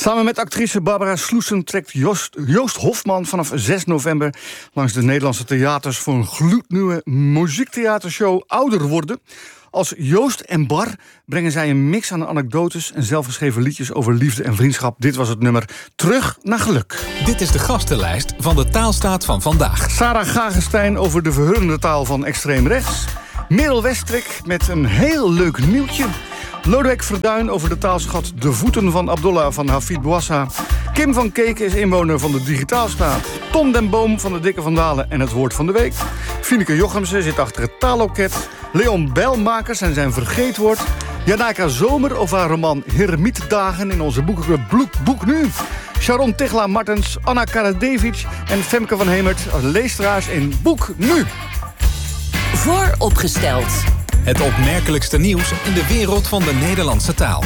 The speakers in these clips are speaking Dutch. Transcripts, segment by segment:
Samen met actrice Barbara Sloesen trekt Joost Hofman vanaf 6 november... langs de Nederlandse theaters voor een gloednieuwe muziektheatershow Ouder Worden. Als Joost en Bar brengen zij een mix aan anekdotes en zelfgeschreven liedjes over liefde en vriendschap. Dit was het nummer Terug naar Geluk. Dit is de gastenlijst van de Taalstaat van vandaag. Sarah Gagenstein over de verhullende taal van extreem rechts. Merel Westrik met een heel leuk nieuwtje. Lodewijk Verduin over de taalschat De Voeten van Abdullah van Hafid Bouassa. Kim van Keken is inwoner van de Digitaalstaat. Tom den Boom van de Dikke Van Dalen en het Woord van de Week. Fieneke Jochemsen zit achter het taalloket. Leon Bijlmakers en zijn vergeetwoord. Janaka Zomer over haar roman Hermietdagen in onze boekenclub Boek Nu. Sharon Tichela Martens, Anna Karadevic en Femke van Hemert als leestraars in Boek Nu. Vooropgesteld. Het opmerkelijkste nieuws in de wereld van de Nederlandse taal.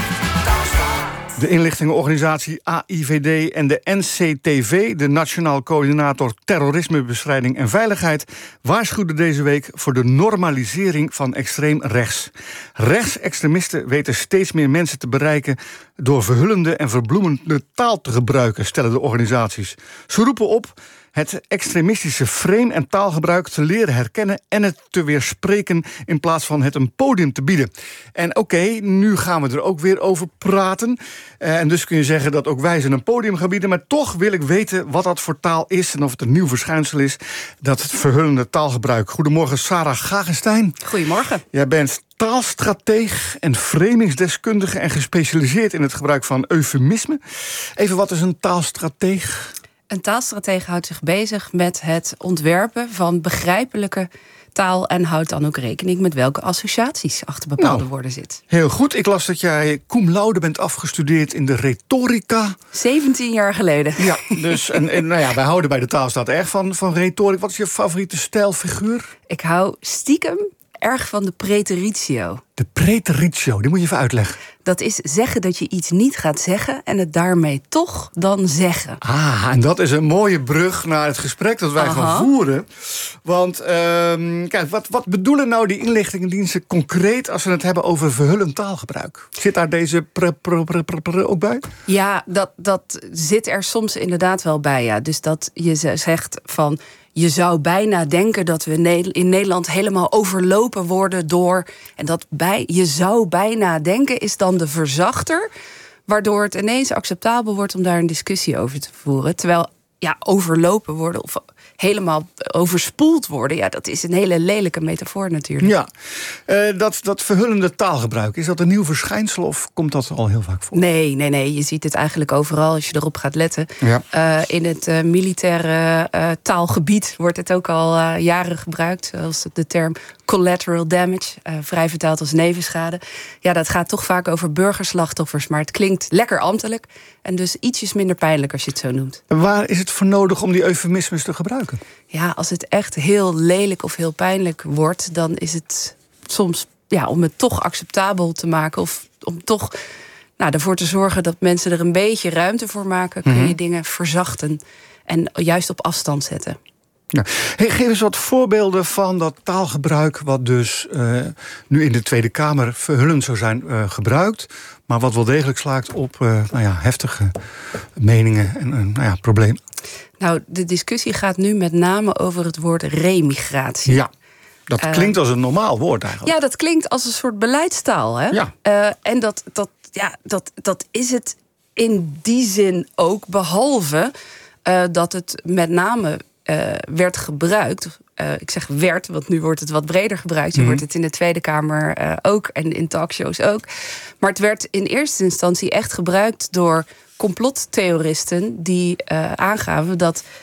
De inlichtingenorganisatie AIVD en de NCTV, de Nationaal Coördinator Terrorismebestrijding en Veiligheid, waarschuwden deze week voor de normalisering van extreem rechts. Rechtsextremisten weten steeds meer mensen te bereiken door verhullende en verbloemende taal te gebruiken, stellen de organisaties. Ze roepen op het extremistische frame- en taalgebruik te leren herkennen en het te weerspreken in plaats van het een podium te bieden. En oké, nu gaan we er ook weer over praten. En dus kun je zeggen dat ook wij ze een podium gaan bieden. Maar toch wil ik weten wat dat voor taal is en of het een nieuw verschijnsel is. Dat het verhullende taalgebruik. Goedemorgen, Sarah Gagenstein. Goedemorgen. Jij bent taalstrateeg en framingsdeskundige en gespecialiseerd in het gebruik van eufemisme. Even, wat is een taalstrateeg? Een taalstratege houdt zich bezig met het ontwerpen van begrijpelijke taal en houdt dan ook rekening met welke associaties achter bepaalde woorden zit. Heel goed. Ik las dat jij cum laude bent afgestudeerd in de retorica. 17 jaar geleden. Ja, dus en nou ja, wij houden bij de Taalstaat erg van retorica. Wat is je favoriete stijlfiguur? Ik hou stiekem erg van de preteritio. De preteritio, die moet je even uitleggen. Dat is zeggen dat je iets niet gaat zeggen en het daarmee toch dan zeggen. Ah, en dat is een mooie brug naar het gesprek dat wij gaan voeren. Want kijk, wat bedoelen nou die inlichtingendiensten concreet als we het hebben over verhullend taalgebruik? Zit daar deze ook bij? Ja, dat zit er soms inderdaad wel bij. Ja. Dus dat je zegt van, je zou bijna denken dat we in Nederland helemaal overlopen worden door. En dat je zou bijna denken is dan de verzachter, waardoor het ineens acceptabel wordt om daar een discussie over te voeren. Terwijl overlopen worden of helemaal overspoeld worden, ja, dat is een hele lelijke metafoor natuurlijk. Ja, dat verhullende taalgebruik, is dat een nieuw verschijnsel of komt dat al heel vaak voor? Nee, je ziet het eigenlijk overal als je erop gaat letten. Ja. In het militaire taalgebied wordt het ook al jaren gebruikt, als de term collateral damage, vrij vertaald als nevenschade. Ja, dat gaat toch vaak over burgerslachtoffers, maar het klinkt lekker ambtelijk en dus ietsjes minder pijnlijk als je het zo noemt. Waar is het voor nodig om die eufemismes te gebruiken? Ja, als het echt heel lelijk of heel pijnlijk wordt, dan is het soms om het toch acceptabel te maken of om toch ervoor te zorgen dat mensen er een beetje ruimte voor maken, kun je dingen verzachten en juist op afstand zetten. Ja. Geef eens wat voorbeelden van dat taalgebruik wat dus nu in de Tweede Kamer verhullend zou zijn gebruikt, maar wat wel degelijk slaakt op heftige meningen en problemen. Nou, de discussie gaat nu met name over het woord remigratie. Ja, dat klinkt als een normaal woord eigenlijk. Ja, dat klinkt als een soort beleidstaal. Hè? Ja. En dat is het in die zin ook, behalve dat het met name werd gebruikt. Ik zeg werd, want nu wordt het wat breder gebruikt. Je hoort het in de Tweede Kamer ook en in talkshows ook. Maar het werd in eerste instantie echt gebruikt door complottheoristen die aangaven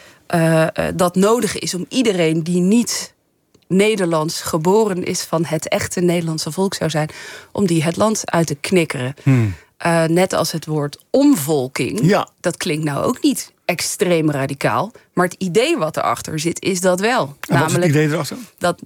dat nodig is om iedereen die niet Nederlands geboren is, van het echte Nederlandse volk zou zijn, om die het land uit te knikkeren. Net als het woord omvolking. Dat klinkt nou ook niet extreem radicaal, maar het idee wat erachter zit is dat wel. En wat is het idee erachter?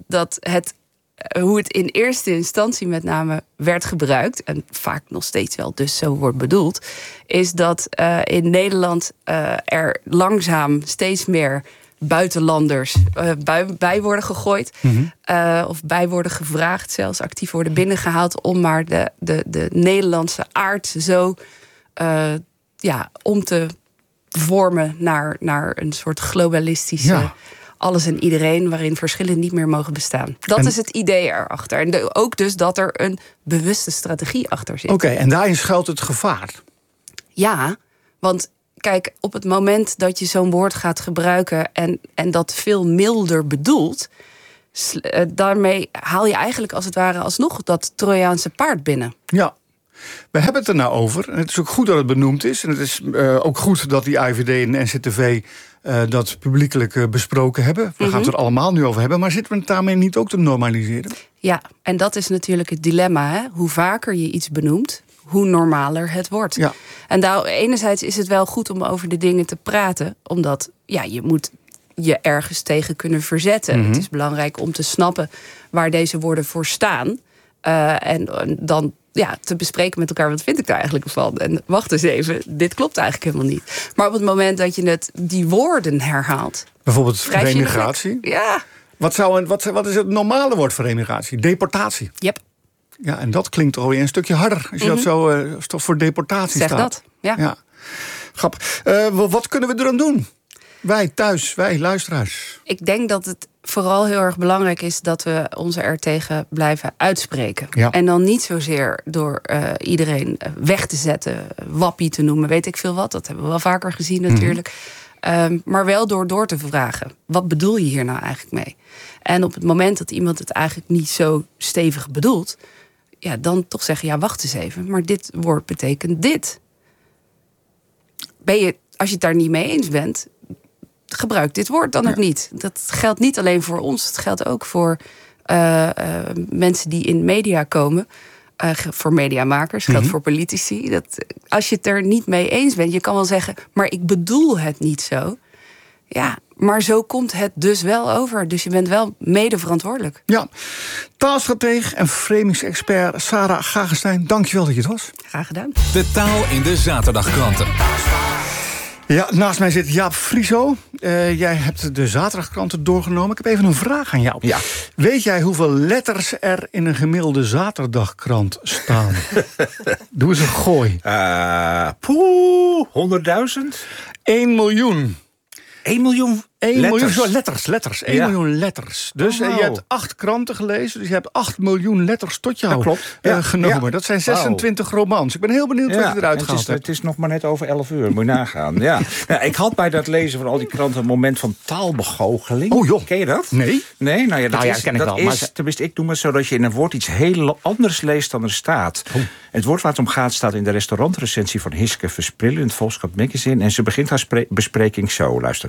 Hoe het in eerste instantie met name werd gebruikt, en vaak nog steeds wel dus zo wordt bedoeld, is dat in Nederland er langzaam steeds meer buitenlanders bij worden gegooid. Of bij worden gevraagd, zelfs actief worden binnengehaald, om maar de Nederlandse aard zo om te vormen naar een soort globalistische alles en iedereen, waarin verschillen niet meer mogen bestaan. Dat is het idee erachter. En ook dus dat er een bewuste strategie achter zit. Oké, en daarin schuilt het gevaar. Ja, want kijk, op het moment dat je zo'n woord gaat gebruiken en dat veel milder bedoelt, daarmee haal je eigenlijk als het ware alsnog dat Trojaanse paard binnen. Ja. We hebben het er nou over. En het is ook goed dat het benoemd is. En het is ook goed dat die IVD en de NCTV dat publiekelijk besproken hebben. We gaan het er allemaal nu over hebben. Maar zitten we het daarmee niet ook te normaliseren? Ja, en dat is natuurlijk het dilemma. Hè? Hoe vaker je iets benoemt, hoe normaler het wordt. Ja. En enerzijds is het wel goed om over de dingen te praten. Omdat je moet je ergens tegen kunnen verzetten. Het is belangrijk om te snappen waar deze woorden voor staan. En dan te bespreken met elkaar, wat vind ik daar eigenlijk van? En wacht eens even, dit klopt eigenlijk helemaal niet. Maar op het moment dat je die woorden herhaalt, bijvoorbeeld remigratie? Ja. Wat is het normale woord voor remigratie? Deportatie. Yep. Ja, en dat klinkt alweer een stukje harder. Als je dat zo voor deportatie zeg staat. Dat, ja. Grappig. Wat kunnen we eraan doen? Wij thuis, wij luisteraars. Ik denk dat het vooral heel erg belangrijk is dat we ons er tegen blijven uitspreken. Ja. En dan niet zozeer door iedereen weg te zetten, wappie te noemen, weet ik veel wat. Dat hebben we wel vaker gezien natuurlijk. Maar wel door te vragen. Wat bedoel je hier nou eigenlijk mee? En op het moment dat iemand het eigenlijk niet zo stevig bedoelt, dan toch zeggen, wacht eens even, maar dit woord betekent dit. Als je het daar niet mee eens bent, gebruik dit woord dan ook niet. Dat geldt niet alleen voor ons. Het geldt ook voor mensen die in media komen. Voor mediamakers, geldt voor politici. Als je het er niet mee eens bent, je kan wel zeggen, maar ik bedoel het niet zo. Ja, maar zo komt het dus wel over. Dus je bent wel mede verantwoordelijk. Ja, taalstratege en framingsexpert Sarah Gagestein, dankjewel dat je het was. Graag gedaan. De taal in de zaterdagkranten. Ja, naast mij zit Jaap Frieso. Jij hebt de zaterdagkranten doorgenomen. Ik heb even een vraag aan jou. Ja. Weet jij hoeveel letters er in een gemiddelde zaterdagkrant staan? Doe eens een gooi. 100.000? 1 miljoen. 1 miljoen 1 letters? miljoen letters. 1 miljoen letters. Dus je hebt 8 kranten gelezen. Dus je hebt 8 miljoen letters tot jou genomen. Ja. Dat zijn 26 romans. Ik ben heel benieuwd wat je eruit gehaald hebt. Het is nog maar net over 11 uur. Moet je nagaan. Ja. Nou, ik had bij dat lezen van al die kranten een moment van taalbegoocheling. Oh joh. Ken je dat? Nee. Nee, nou ja, dat ken ik wel. Tenminste, ik noem het zo dat je in een woord iets heel anders leest dan er staat. Oh. Het woord waar het om gaat staat in de restaurantrecensie van Hiske Versprillen in het Volkskrant Magazine. En ze begint haar bespreking zo. Luister.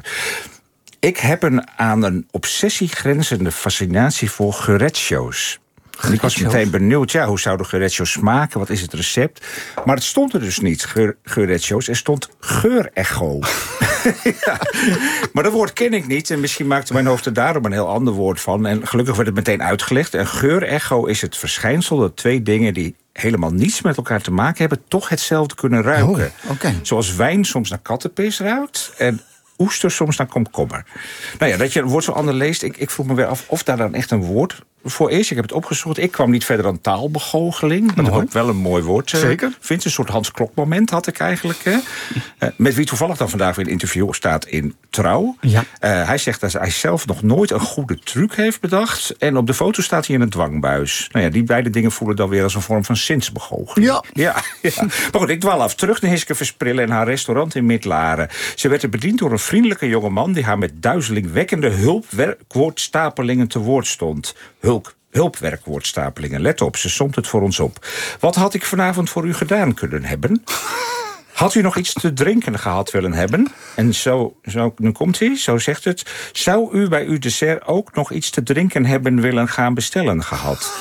Ik heb aan een obsessie grenzende fascinatie voor gerechtcho's. En ik was meteen benieuwd, hoe zouden gerechtcho's smaken? Wat is het recept? Maar het stond er dus niet, gerechtcho's. Er stond geurecho. Ja. Maar dat woord ken ik niet. En misschien maakte mijn hoofd er daarom een heel ander woord van. En gelukkig werd het meteen uitgelegd. En geurecho is het verschijnsel dat twee dingen die helemaal niets met elkaar te maken hebben, toch hetzelfde kunnen ruiken. Oh, okay. Zoals wijn soms naar kattenpis ruikt en oester soms naar komkommer. Nou ja, dat je een woord zo anders leest, ik vroeg me weer af of daar dan echt een woord voor is. Ik heb het opgezocht. Ik kwam niet verder dan taalbegoocheling. Wat ik ook wel een mooi woord vind. Een soort Hans Klok moment had ik eigenlijk. Met wie toevallig dan vandaag weer een interview staat in Trouw. Ja. Hij zegt dat hij zelf nog nooit een goede truc heeft bedacht. En op de foto staat hij in een dwangbuis. Nou ja, die beide dingen voelen dan weer als een vorm van zinsbegoocheling. Ja. Maar goed, ik dwaal af. Terug naar Hiske Versprillen en haar restaurant in Midlaren. Ze werd er bediend door een vriendelijke jongeman die haar met duizelingwekkende hulpwoordstapelingen te woord stond. Hulpwerkwoordstapelingen. Let op, ze somt het voor ons op. Wat had ik vanavond voor u gedaan kunnen hebben? Had u nog iets te drinken gehad willen hebben? En zo nu komt hij, zo zegt het. Zou u bij uw dessert ook nog iets te drinken hebben willen gaan bestellen gehad?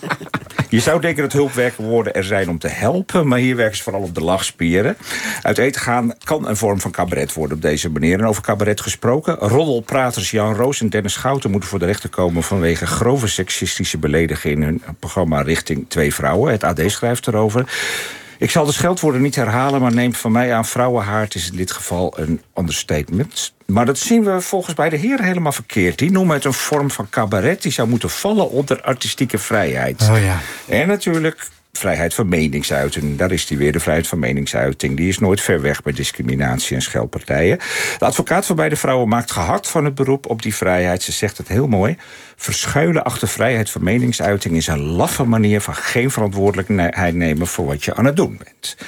Je zou denken dat hulpwerkwoorden er zijn om te helpen, maar hier werken ze vooral op de lachspieren. Uit eten gaan kan een vorm van cabaret worden op deze manier. En over cabaret gesproken, roddelpraters Jan Roos en Dennis Schouten moeten voor de rechter komen vanwege grove seksistische beledigingen in hun programma Richting 2 Vrouwen. Het AD schrijft erover. Ik zal de scheldwoorden niet herhalen, maar neemt van mij aan vrouwenhaard is in dit geval een understatement. Maar dat zien we volgens bij de heren helemaal verkeerd. Die noemen het een vorm van cabaret die zou moeten vallen onder artistieke vrijheid. Oh ja. En natuurlijk vrijheid van meningsuiting. Daar is die weer, de vrijheid van meningsuiting. Die is nooit ver weg bij discriminatie en scheldpartijen. De advocaat van beide vrouwen maakt gehakt van het beroep op die vrijheid. Ze zegt het heel mooi. Verschuilen achter vrijheid van meningsuiting is een laffe manier van geen verantwoordelijkheid nemen voor wat je aan het doen bent.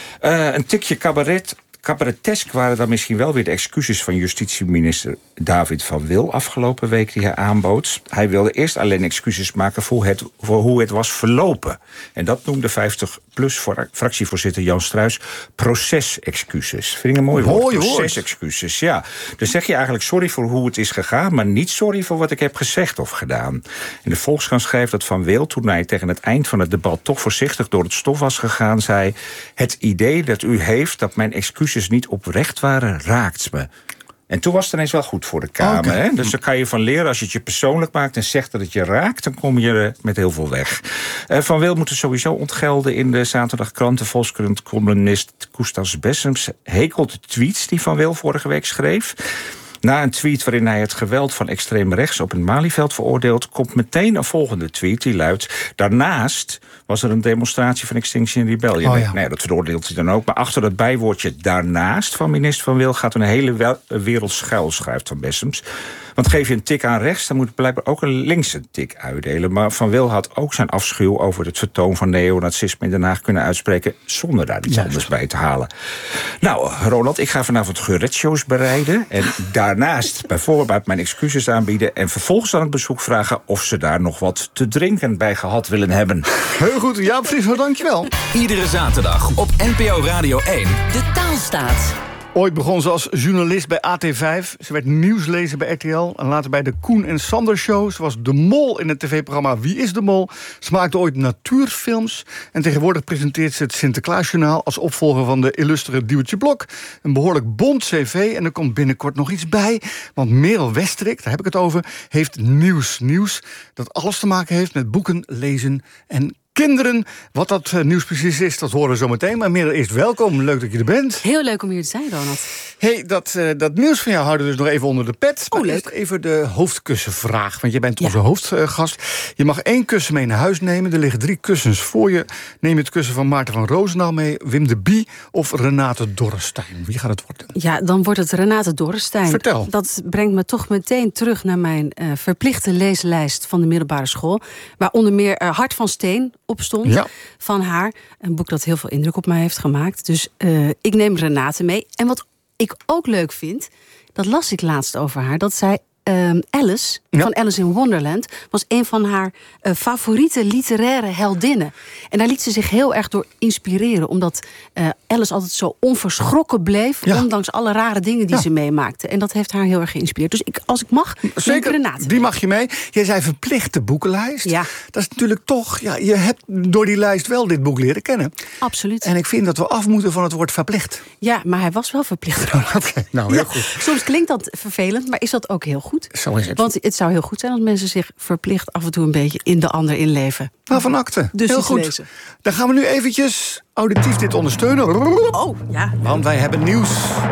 Een tikje cabaretesk waren dan misschien wel weer de excuses van justitieminister David van Wil afgelopen week die hij aanbood. Hij wilde eerst alleen excuses maken voor hoe het was verlopen. En dat noemde 50PLUS fractievoorzitter Jan Struijs procesexcuses. Vind ik een mooi woord. Procesexcuses, ja. Dan zeg je eigenlijk sorry voor hoe het is gegaan, maar niet sorry voor wat ik heb gezegd of gedaan. En de Volkskrant schrijft dat Van Wil, toen hij tegen het eind van het debat toch voorzichtig door het stof was gegaan, zei: het idee dat u heeft dat mijn excuses niet oprecht waren, raakt me. En toen was het ineens wel goed voor de Kamer. Okay. Hè? Dus daar kan je van leren. Als je het je persoonlijk maakt en zegt dat het je raakt, dan kom je met heel veel weg. Van Wil moet het sowieso ontgelden in de Zaterdagkrant. De Volkskrant-columnist Koestas Bessems hekelt de tweets die Van Wil vorige week schreef. Na een tweet waarin hij het geweld van extreem rechts op het Malieveld veroordeelt, komt meteen een volgende tweet die luidt: daarnaast was er een demonstratie van Extinction Rebellion. Oh ja. Nee, dat veroordeelt hij dan ook. Maar achter dat bijwoordje daarnaast van minister Van Wil gaat een hele wereld schuil, schrijft Van Bessems. Want geef je een tik aan rechts, dan moet blijkbaar ook een linkse tik uitdelen. Maar Van Wil had ook zijn afschuw over het vertoon van neonazisme in Den Haag kunnen uitspreken zonder daar iets anders bij te halen. Nou, Ronald, ik ga vanavond Geuretshows bereiden. En daarnaast bijvoorbeeld mijn excuses aanbieden. En vervolgens aan het bezoek vragen of ze daar nog wat te drinken bij gehad willen hebben. Heel goed, ja precies, dankjewel. Iedere zaterdag op NPO Radio 1. De Taalstaat. Ooit begon ze als journalist bij AT5. Ze werd nieuwslezer bij RTL en later bij de Koen en Sander Show. Ze was de mol in het tv-programma Wie is de Mol? Ze maakte ooit natuurfilms. En tegenwoordig presenteert ze het Sinterklaasjournaal als opvolger van de illustere Duwtje Blok. Een behoorlijk bont cv en er komt binnenkort nog iets bij. Want Merel Westerik, daar heb ik het over, heeft nieuws dat alles te maken heeft met boeken, lezen en kinderen. Wat dat nieuws precies is, dat horen we zo meteen. Maar Merel, eerst welkom. Leuk dat je er bent. Heel leuk om hier te zijn, Ronald. Hey, dat nieuws van jou houden we dus nog even onder de pet. Maar leuk. eerst even de hoofdkussenvraag. Want je bent onze hoofdgast. Je mag 1 kussen mee naar huis nemen. Er liggen 3 kussens voor je. Neem je het kussen van Maarten van Roosendaal mee, Wim de Bie of Renate Dorrestein? Wie gaat het worden? Ja, dan wordt het Renate Dorrestein. Vertel. Dat brengt me toch meteen terug naar mijn verplichte leeslijst van de middelbare school. Waar onder meer Hart van Steen op stond van haar. Een boek dat heel veel indruk op mij heeft gemaakt. Dus ik neem Renate mee. En wat ik ook leuk vind, dat las ik laatst over haar, dat zij Alice, van Alice in Wonderland, was een van haar favoriete literaire heldinnen. En daar liet ze zich heel erg door inspireren, omdat Alice altijd zo onverschrokken bleef, ondanks alle rare dingen die ze meemaakte. En dat heeft haar heel erg geïnspireerd. Dus als ik mag, zeker, Renate. Die mag je mee. Jij zei verplichte boekenlijst. Ja. Dat is natuurlijk toch, je hebt door die lijst wel dit boek leren kennen. Absoluut. En ik vind dat we af moeten van het woord verplicht. Ja, maar hij was wel verplicht. Oké, nou heel goed. Soms klinkt dat vervelend, maar is dat ook heel goed. Zo is het. Want het zou heel goed zijn als mensen zich verplicht af en toe een beetje in de ander inleven. Nou, van akte. Dus heel iets goed. lezen. Dan gaan we nu eventjes auditief dit ondersteunen. Oh, ja. Want wij hebben nieuws.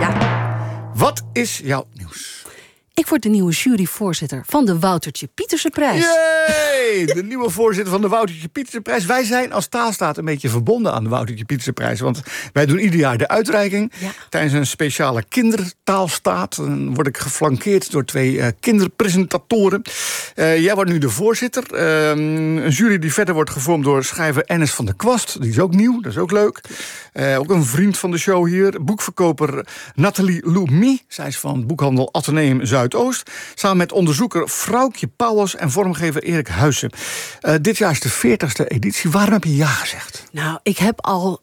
Ja. Wat is jouw nieuws? Ik word de nieuwe juryvoorzitter van de Woutertje Pietersenprijs. Yay! De nieuwe voorzitter van de Woutertje Pietersenprijs. Wij zijn als Taalstaat een beetje verbonden aan de Woutertje Pietersenprijs. Want wij doen ieder jaar de uitreiking. Ja. Tijdens een speciale kindertaalstaat. Dan word ik geflankeerd door 2 kinderpresentatoren. Jij wordt nu de voorzitter. Een jury die verder wordt gevormd door schrijver Ennis van der Kwast. Die is ook nieuw, dat is ook leuk. Ook een vriend van de show hier. Boekverkoper Nathalie Loumi. Zij is van boekhandel Atheneum Zuidoost. Samen met onderzoeker Vrouwtje Pauwels en vormgever Erik Huysen. Dit jaar is de 40ste editie. Waarom heb je ja gezegd? Nou, ik heb al...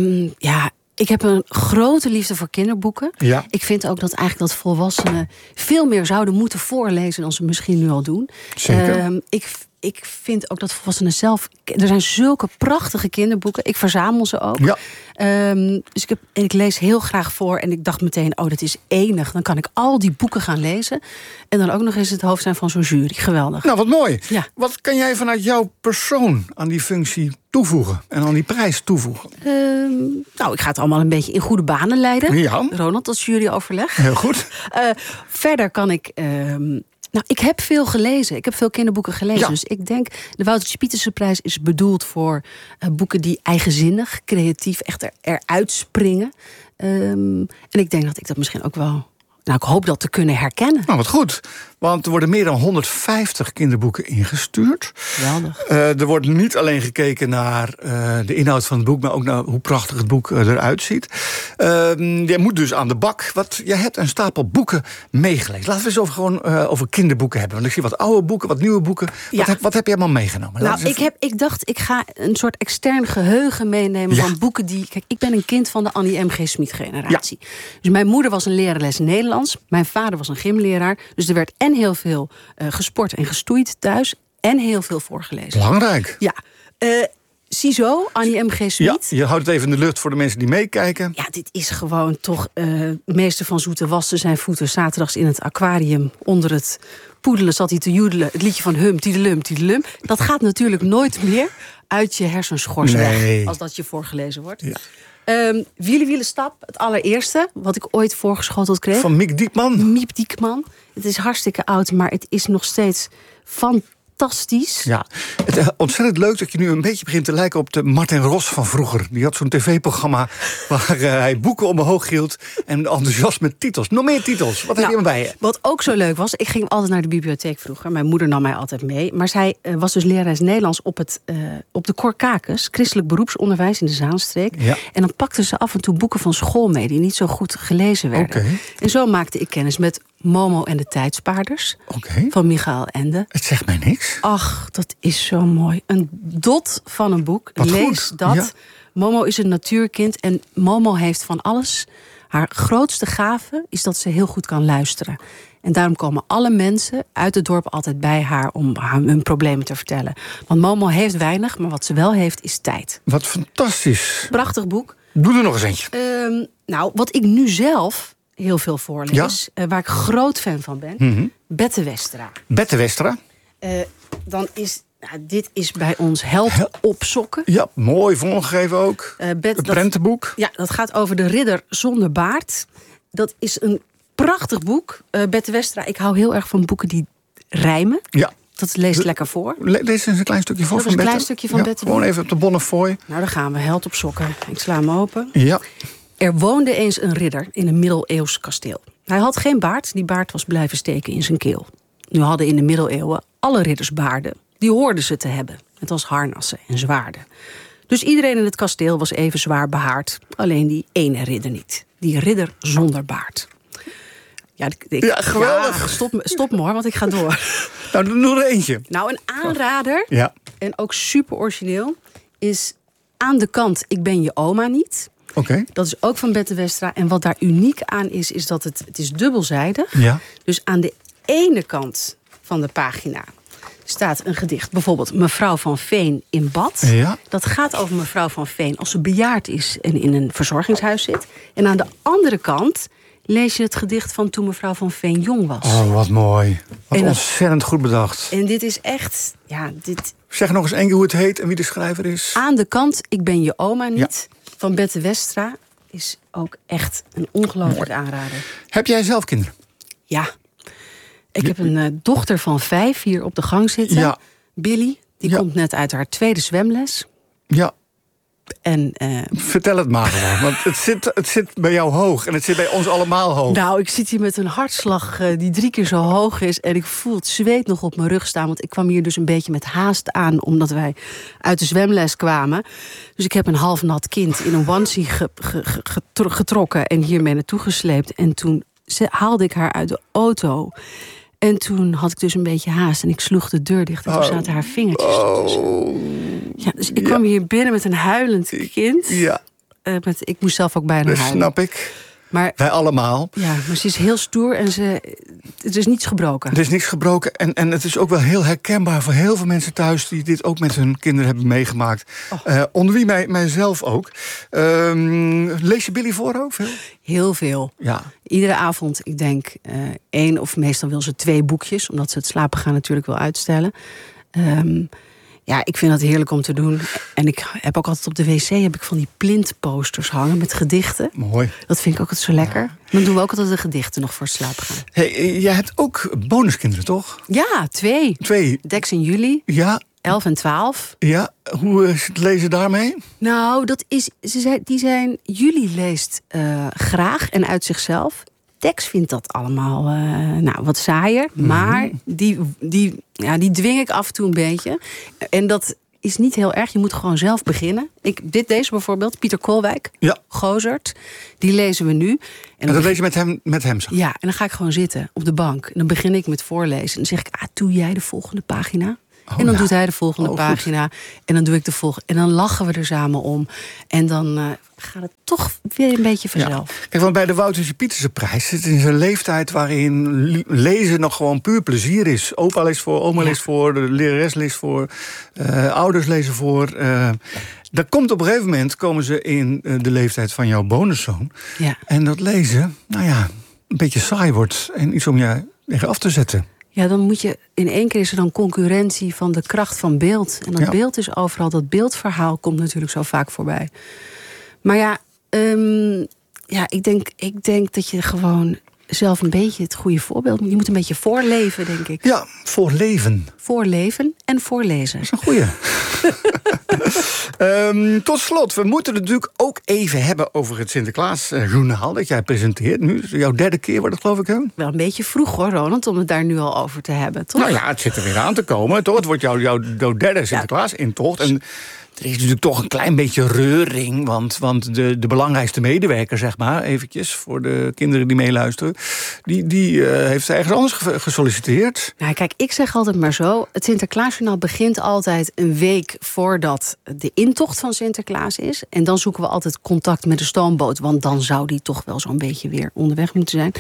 ik heb een grote liefde voor kinderboeken. Ja. Ik vind ook dat eigenlijk dat volwassenen veel meer zouden moeten voorlezen dan ze misschien nu al doen. Zeker. Ik vind ook dat volwassenen zelf... Er zijn zulke prachtige kinderboeken. Ik verzamel ze ook. Ja. Dus ik lees heel graag voor. En ik dacht meteen, dat is enig. Dan kan ik al die boeken gaan lezen. En dan ook nog eens het hoofd zijn van zo'n jury. Geweldig. Nou, wat mooi. Ja. Wat kan jij vanuit jouw persoon aan die functie toevoegen? En aan die prijs toevoegen? Ik ga het allemaal een beetje in goede banen leiden. Ja. Ronald, als juryoverleg. Heel goed. Verder kan ik Nou, ik heb veel gelezen. Ik heb veel kinderboeken gelezen. Ja. Dus ik denk, de Woutertje Pieterse prijs is bedoeld voor boeken die eigenzinnig, creatief, echt eruit springen. En ik denk dat ik dat misschien ook wel... Nou, ik hoop dat te kunnen herkennen. Nou, wat goed. Want er worden meer dan 150 kinderboeken ingestuurd. Geweldig. Er wordt niet alleen gekeken naar de inhoud van het boek, maar ook naar hoe prachtig het boek eruit ziet. Je moet dus aan de bak. Je hebt een stapel boeken meegelezen. Laten we eens over kinderboeken hebben. Want ik zie wat oude boeken, wat nieuwe boeken. Ja. Wat heb je allemaal meegenomen? Nou, ik dacht, ik ga een soort extern geheugen meenemen van boeken die... Kijk, ik ben een kind van de Annie M.G. Schmid generatie. Ja. Dus mijn moeder was een lerares Nederlands. Mijn vader was een gymleraar. Dus er werd en heel veel gesport en gestoeid thuis. En heel veel voorgelezen. Belangrijk. Ja. CISO, Annie M.G. Schmid. Ja, je houdt het even in de lucht voor de mensen die meekijken. Ja, dit is gewoon toch... meester van Zoete waste zijn voeten 's zaterdags in het aquarium. Onder het poedelen zat hij te joedelen. Het liedje van Hum, Tiedelum, Tiedelum. Dat gaat natuurlijk nooit meer uit je hersenschors weg. Als dat je voorgelezen wordt. Ja. Wielen Stap, het allereerste wat ik ooit voorgeschoteld kreeg. Van Miep Diekman. Miep Diekman. Het is hartstikke oud, maar het is nog steeds fantastisch. Ja, het is ontzettend leuk dat je nu een beetje begint te lijken op de Martin Ros van vroeger. Die had zo'n tv-programma waar hij boeken omhoog hield en enthousiast met titels. Nog meer titels. Wat heb je bij je? Wat ook zo leuk was, ik ging altijd naar de bibliotheek vroeger. Mijn moeder nam mij altijd mee. Maar zij was dus lerares Nederlands op de Cor Kakus, christelijk beroepsonderwijs in de Zaanstreek. Ja. En dan pakte ze af en toe boeken van school mee die niet zo goed gelezen werden. Okay. En zo maakte ik kennis met Momo en de Tijdspaarders van Michael Ende. Het zegt mij niks. Ach, dat is zo mooi. Een dot van een boek. Wat Lees goed. dat. Ja. Momo is een natuurkind en Momo heeft van alles. Haar grootste gave is dat ze heel goed kan luisteren. En daarom komen alle mensen uit het dorp altijd bij haar om hun problemen te vertellen. Want Momo heeft weinig, maar wat ze wel heeft is tijd. Wat fantastisch. Prachtig boek. Doe er nog eens eentje. Nou, wat ik nu zelf heel veel voorlees, waar ik groot fan van ben. Bette Westra. Bette Westra. Dan is... dit is bij ons Held op sokken. Ja, mooi vormgegeven ook. Het prentenboek. Ja, dat gaat over de ridder zonder baard. Dat is een prachtig boek. Bette Westra, ik hou heel erg van boeken die rijmen. Ja. Dat leest lekker voor. Lees eens een klein stukje voor van Bette. Een klein stukje van Bette. Gewoon even op de Bonnefoy. Nou, daar gaan we. Held op sokken. Ik sla hem open. Ja. Er woonde eens een ridder in een middeleeuws kasteel. Hij had geen baard, die baard was blijven steken in zijn keel. Nu hadden in de middeleeuwen alle ridders baarden. Die hoorden ze te hebben, net als harnassen en zwaarden. Dus iedereen in het kasteel was even zwaar behaard. Alleen die ene ridder niet. Die ridder zonder baard. Ja, geweldig. Ja, stop me hoor, want ik ga door. Nou, doe er eentje. Nou, een aanrader, en ook super origineel, is Aan de kant Ik ben je oma niet. Okay. Dat is ook van Bette Westra. En wat daar uniek aan is dat het is dubbelzijdig. Ja. Dus aan de ene kant van de pagina staat een gedicht. Bijvoorbeeld Mevrouw van Veen in bad. Ja. Dat gaat over mevrouw van Veen als ze bejaard is en in een verzorgingshuis zit. En aan de andere kant lees je het gedicht van toen mevrouw van Veen jong was. Oh, wat mooi. Wat ontzettend goed bedacht. En dit is echt... Zeg nog eens één keer hoe het heet en wie de schrijver is. Aan de kant Ik ben je oma niet. Ja. Van Bette Westra is ook echt een ongelooflijk aanrader. Heb jij zelf kinderen? Ja. Ik heb een dochter van 5 hier op de gang zitten. Ja. Billy, die komt net uit haar 2e zwemles. Ja. En, vertel het maar gewoon, want het zit bij jou hoog en het zit bij ons allemaal hoog. Nou, ik zit hier met een hartslag die 3 keer zo hoog is en ik voel het zweet nog op mijn rug staan, want ik kwam hier dus een beetje met haast aan, omdat wij uit de zwemles kwamen. Dus ik heb een half nat kind in een onesie getrokken en hiermee naartoe gesleept. En toen haalde ik haar uit de auto. En toen had ik dus een beetje haast en ik sloeg de deur dicht en toen zaten haar vingertjes tussen. Ja, dus ik kwam hier binnen met een huilend kind. Ja. Ik moest zelf ook bijna huilen. Snap ik. Maar, wij allemaal. Ja, maar ze is heel stoer en het is niets gebroken. Er is niets gebroken en het is ook wel heel herkenbaar voor heel veel mensen thuis die dit ook met hun kinderen hebben meegemaakt. Onder wie mijzelf ook. Lees je Billy voor ook veel? Heel veel. Ja. Iedere avond, ik denk 1 of meestal wil ze 2 boekjes, omdat ze het slapen gaan natuurlijk wil uitstellen. Ja, ik vind dat heerlijk om te doen. En ik heb ook altijd op de wc van die plintposters hangen met gedichten. Mooi. Dat vind ik ook altijd zo lekker. Ja. Dan doen we ook altijd de gedichten nog voor het slapen gaan. Hey, jij hebt ook bonuskinderen, toch? Ja, 2. Dex en Julie. Ja. 11 en 12. Ja, hoe is het lezen daarmee? Nou, Julie leest graag en uit zichzelf. Dex vindt dat allemaal wat saaier. Maar die dwing ik af en toe een beetje. En dat is niet heel erg. Je moet gewoon zelf beginnen. Deze bijvoorbeeld, Pieter Kolwijk, Gozert. Die lezen we nu. En dat lees je met hem zo? Ja, en dan ga ik gewoon zitten op de bank. En dan begin ik met voorlezen. En dan zeg ik, doe jij de volgende pagina? En dan doet hij de volgende pagina. Goed. En dan doe ik de volgende. En dan lachen we er samen om. En dan gaat het toch weer een beetje vanzelf. Ja. Kijk, want bij de Woutertje Pieterse prijs... het is een leeftijd waarin lezen nog gewoon puur plezier is. Opa leest voor, oma leest voor, de lerares leest voor... ouders lezen voor. Daar komt op een gegeven moment... komen ze in de leeftijd van jouw bonuszoon. Ja. En dat lezen, een beetje saai wordt. En iets om je tegen af te zetten. Ja, dan moet je... In één keer is er dan concurrentie van de kracht van beeld. En dat beeld is overal. Dat beeldverhaal komt natuurlijk zo vaak voorbij. Maar ik denk dat je gewoon zelf een beetje het goede voorbeeld... Je moet een beetje voorleven, denk ik. Ja, voorleven. Voorleven en voorlezen. Dat is een goeie. Tot slot, we moeten het natuurlijk ook even hebben over het Sinterklaasjournaal dat jij presenteert. Nu is jouw 3e keer, wordt het geloof ik, hè? Wel een beetje vroeg hoor, Ronald, om het daar nu al over te hebben, toch? Nou ja, het zit er weer aan te komen, toch? Het wordt jouw 3e Sinterklaas-intocht. En er is natuurlijk toch een klein beetje reuring, want de belangrijkste medewerker, zeg maar, eventjes voor de kinderen die meeluisteren, die heeft ergens anders gesolliciteerd. Nou, kijk, ik zeg altijd maar zo, het Sinterklaasjournaal begint altijd een week voordat de intocht van Sinterklaas is. En dan zoeken we altijd contact met de stoomboot, want dan zou die toch wel zo'n beetje weer onderweg moeten zijn.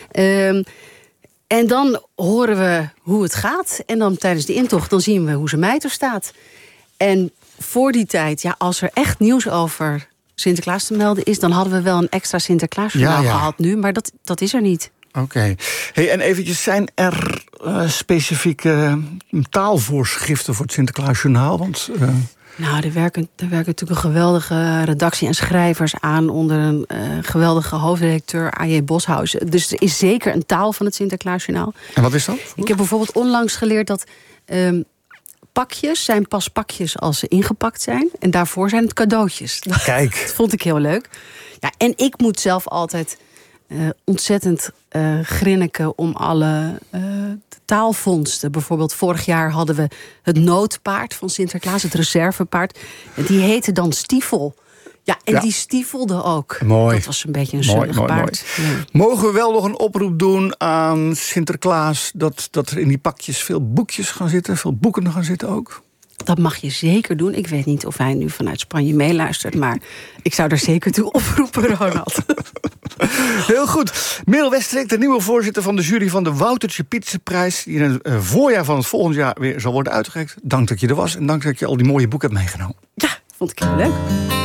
En dan horen we hoe het gaat. En dan tijdens de intocht, dan zien we hoe zijn meid er staat. En voor die tijd, als er echt nieuws over Sinterklaas te melden is, dan hadden we wel een extra Sinterklaasjournaal gehad nu, maar dat is er niet. Oké. Hey, en eventjes, zijn er specifieke taalvoorschriften voor het Sinterklaasjournaal? Want nou, er werken natuurlijk een geweldige redactie en schrijvers aan onder een geweldige hoofdredacteur A.J. Boshuizen. Dus er is zeker een taal van het Sinterklaasjournaal. En wat is dat? Ik heb bijvoorbeeld onlangs geleerd dat pakjes zijn pas pakjes als ze ingepakt zijn. En daarvoor zijn het cadeautjes. Kijk. Dat vond ik heel leuk. Ja, en ik moet zelf altijd ontzettend grinniken om alle taalvondsten. Bijvoorbeeld vorig jaar hadden we het noodpaard van Sinterklaas, het reservepaard. Die heette dan Stiefel. Ja, en die stiefelde ook. Mooi. Dat was een beetje een zullig paard. Mooi. Ja. Mogen we wel nog een oproep doen aan Sinterklaas dat er in die pakjes veel boekjes gaan zitten, veel boeken gaan zitten ook? Dat mag je zeker doen. Ik weet niet of hij nu vanuit Spanje meeluistert, maar ik zou er zeker toe oproepen, Ronald. Heel goed. Merel Westrik, de nieuwe voorzitter van de jury van de Woutertje Pieterse prijs, die in het voorjaar van het volgend jaar weer zal worden uitgereikt. Dank dat je er was en dank dat je al die mooie boeken hebt meegenomen. Ja, vond ik heel leuk.